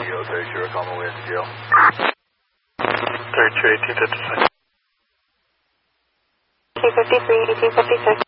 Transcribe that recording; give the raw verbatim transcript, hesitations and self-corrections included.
Kilo thirty-two, we're calling away to zero. thirty-two, eighteen fifty-six. eighteen fifty-three, eighteen fifty-six.